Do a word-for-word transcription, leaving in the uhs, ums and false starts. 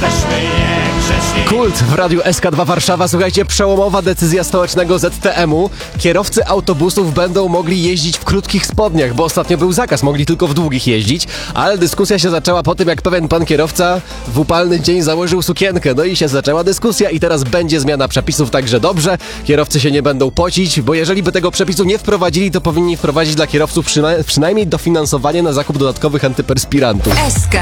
Kult w Radiu S K dwa Warszawa. Słuchajcie, przełomowa decyzja stołecznego Z T M-u. Kierowcy autobusów będą mogli jeździć w krótkich spodniach, bo ostatnio był zakaz, mogli tylko w długich jeździć, ale dyskusja się zaczęła po tym, jak pewien pan kierowca w upalny dzień założył sukienkę. No i się zaczęła dyskusja i teraz będzie zmiana przepisów, także dobrze. Kierowcy się nie będą pocić, bo jeżeli by tego przepisu nie wprowadzili, to powinni wprowadzić dla kierowców przyna- przynajmniej dofinansowanie na zakup dodatkowych antyperspirantów. S K